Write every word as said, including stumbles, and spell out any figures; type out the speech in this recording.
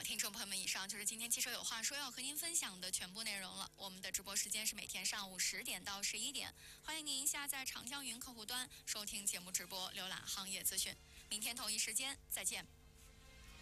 听众朋友们，以上就是今天汽车有话说要和您分享的全部内容了。我们的直播时间是每天上午十点到十一点，欢迎您下载长江云客户端收听节目直播，浏览行业资讯。明天同一时间再见。